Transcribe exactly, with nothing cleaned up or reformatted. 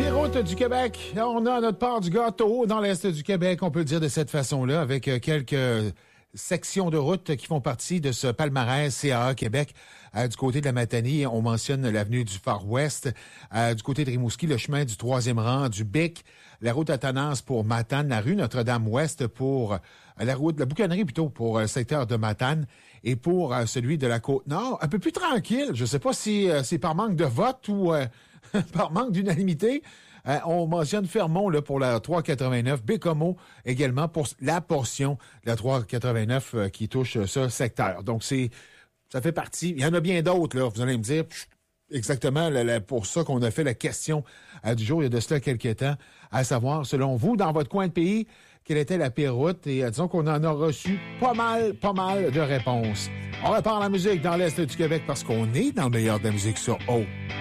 Route du Québec, on a notre part du gâteau dans l'Est du Québec, on peut le dire de cette façon-là, avec quelques sections de route qui font partie de ce palmarès C A A Québec. Euh, du côté de la Matanie, on mentionne l'avenue du Far West. Euh, du côté de Rimouski, le chemin du troisième rang du Bic, la route à Tannance pour Matane, la rue Notre-Dame-Ouest pour euh, la route, la boucanerie plutôt pour euh, le secteur de Matane, et pour euh, celui de la Côte-Nord, un peu plus tranquille. Je sais pas si euh, c'est par manque de vote ou euh, par manque d'unanimité. Euh, on mentionne Fermont là, pour la trois quatre-vingt-neuf, Bécomo également pour la portion de la trois quatre-vingt-neuf euh, qui touche euh, ce secteur. Donc, c'est ça fait partie. Il y en a bien d'autres, là. Vous allez me dire exactement là, là, pour ça qu'on a fait la question euh, du jour il y a de cela quelques temps, à savoir, selon vous, dans votre coin de pays, quelle était la pire route? Et euh, disons qu'on en a reçu pas mal, pas mal de réponses. On repart la musique dans l'Est du Québec parce qu'on est dans le meilleur de la musique sur O.